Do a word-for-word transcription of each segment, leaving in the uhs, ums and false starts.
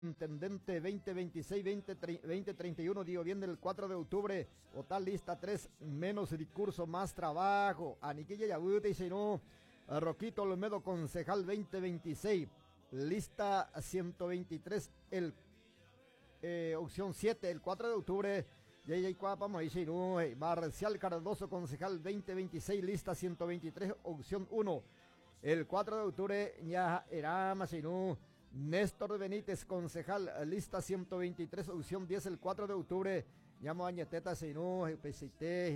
Intendente veinte veintiséis veinte treinta y uno, digo bien, del cuatro de octubre, total lista tres, menos discurso, más trabajo. Aniquilla Yabuta y no, Roquito Olmedo, concejal veinte veintiséis, lista ciento veintitrés, el eh, opción siete, el cuatro de octubre. J J Cuapa, Mauricio no, Marcial Cardoso, concejal veinte veintiséis, lista ciento veintitrés, opción uno. El cuatro de octubre, ya era Masinú. Néstor Benítez, concejal, lista ciento veintitrés, opción diez, el cuatro de octubre. Llamo a Ñeteta Seinú, P C T,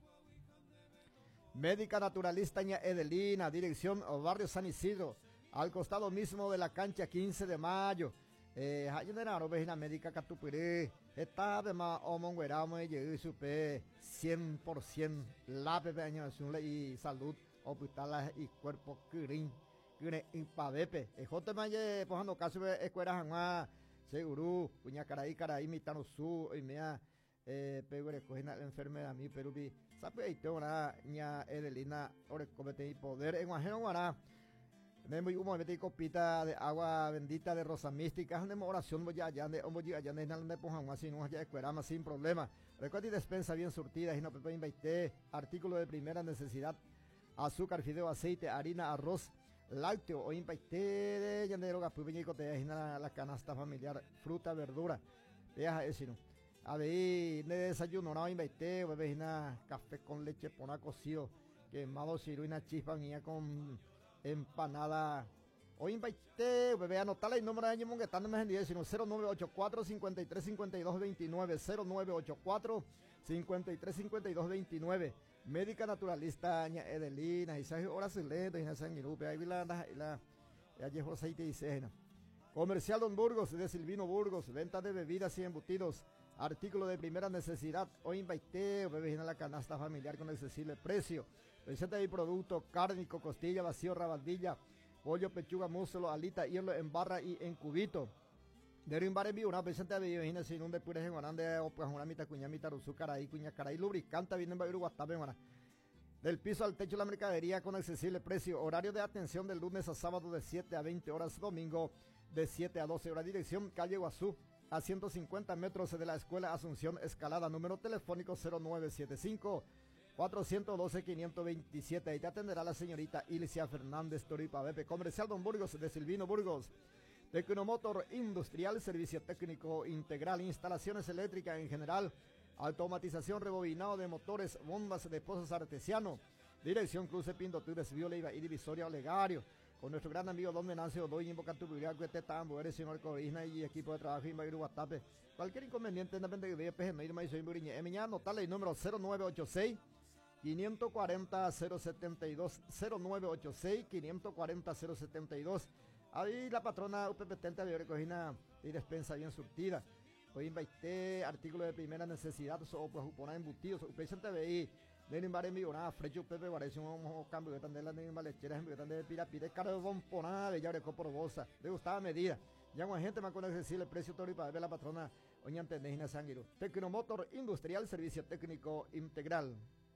médica naturalista Ña Edelina, dirección Barrio San Isidro, al costado mismo de la cancha quince de mayo. Eh, hay una vecina médica Catupiré, está de más omongueramo y supe cien por ciento la pepeña y salud, hospital y cuerpo curín. Gune impabepe ejote maye pojando caso escuela jangua seguro puña caray caray mitano su y mea eh pegore cogina la enfermedad mi perubi sabe ito una ña Edelina ore comete poder en guajero guará me muy humo mete copita de agua bendita de rosa mística de oración voy allá de homo allá de nada de pojangua sin no ya escuela más sin problema recuerda y despensa bien surtida y no pepe invite artículo de primera necesidad, azúcar, fideo, aceite, harina, arroz, lácteo o impacté de llanero gapubiñico te la, la canasta familiar, fruta, verdura, deja eso no. A ver, de desayuno no impacté, bebé café con leche pona cocido, quemado ciruina chispa mía con empanada. O impacté, bebé anotar el número de año que están en el sino cero nueve ocho cuatro, cincuenta y tres, cincuenta y dos, veintinueve, cero nueve ocho cuatro, cincuenta y tres, cincuenta y dos, veintinueve. Médica naturalista Ña Edelina, Isaje horas lento, y Sanguirupe, ahí la la la aceite y cena. Comercial Don Burgos, de Silvino Burgos, venta de bebidas y embutidos, artículo de primera necesidad, hoy invité, bebé en la canasta familiar con accesible precio. Presenta de producto cárnico, costilla, vacío, rabandilla, pollo, pechuga, muslo, alita, hielo en barra y en cubito. De un bar en vivo, una presente de imagina sin un de pures en Guarande, o pues una mitad cuña, mitad rusu, caray, cuña, caray, lubricante, viene en Babiru, Guatape, en del piso al techo la mercadería con accesible precio. Horario de atención del lunes a sábado de siete a veinte horas, domingo de siete a doce horas. Dirección calle Guazú, a ciento cincuenta metros de la escuela Asunción Escalada. Número telefónico cero nueve siete cinco, cuatro uno dos, cinco dos siete. Ahí te atenderá la señorita Ilicia Fernández Toripa Bepe. Comercial Don Burgos, de Silvino Burgos. Tecnomotor Industrial, servicio técnico integral, instalaciones eléctricas en general, automatización, rebobinado de motores, bombas de pozos artesiano. Dirección Cruce Pinto Tures, Violeiva y Divisoria Olegario. Con nuestro gran amigo Don Venancio Doy, Invoca tu Bibliacuete, Tambo, eres señor Corina y equipo de trabajo en Bagiru Guatape. Cualquier inconveniente, depende de que vea, me irme y soy Muriñe. Emiña, anotale el número cero nueve ocho seis, cinco cuatro cero, cero siete dos, cero nueve ocho seis, cinco cuatro cero, cero siete dos. Ahí la patrona U P P Tente de Cogina y despensa bien surtida. Hoy invité artículos de primera necesidad, o pues poner embutidos, U P P T V I, de Nimbare Millona, Frecho Pepe, parece un cambio que están de la misma lechera, que están de pirapire, carbón, ponada, de llave por bolsa, de gustada medida. Ya con gente más con accesible precio todo y para ver la patrona, oña Tendejina Sanguiru. Tecnomotor Industrial, servicio técnico integral.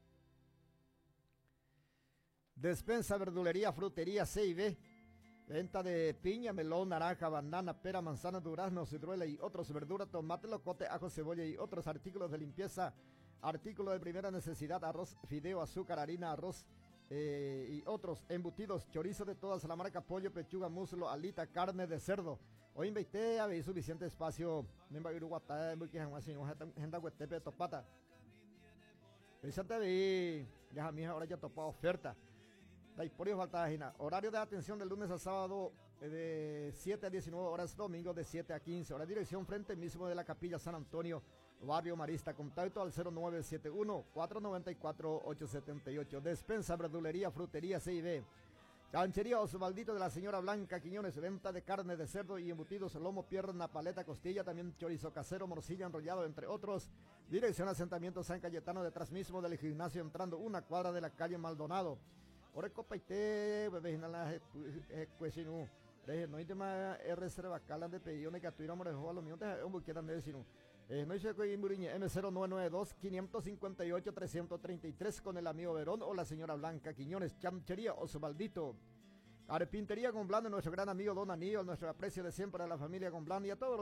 Despensa, verdulería, frutería, C y B. Venta de piña, melón, naranja, banana, pera, manzana, durazno, ciruela y otros verduras, tomate, locote, ajo, cebolla y otros artículos de limpieza, artículos de primera necesidad, arroz, fideo, azúcar, harina, arroz eh, y otros embutidos, chorizo de todas la marca, pollo, pechuga, muslo, alita, carne de cerdo. Hoy invité a ver suficiente espacio, Nemba Uruguatá, muy que jamás sin agenda huetepe topata. Vicente de ya mi ahora ya topa oferta. Por ello falta horario de atención del lunes a sábado de siete a diecinueve horas, domingo de siete a quince horas. Dirección frente mismo de la Capilla San Antonio, Barrio Marista. Contacto al cero nueve siete uno, cuatro nueve cuatro, ocho siete ocho. Despensa, verdulería, frutería, C I B. Chanchería Osvaldito de la señora Blanca Quiñones. Venta de carne de cerdo y embutidos, lomo, pierna, paleta, costilla, también chorizo casero, morcilla enrollado, entre otros. Dirección asentamiento San Cayetano, detrás mismo del gimnasio, entrando una cuadra de la calle Maldonado. Ore copaite, bebé, nala, cuesino. No hay tema reserva calan de pedido de que tuviéramos a los míos, un buque de decir. No hice que M cero nueve nueve dos, cinco cinco ocho, tres tres tres con el amigo Verón o la señora Blanca Quiñones. Chanchería Osvaldito. Arepintería Gonblando, nuestro gran amigo Don Aníbal, nuestro aprecio de siempre a la familia Gonblando y a todos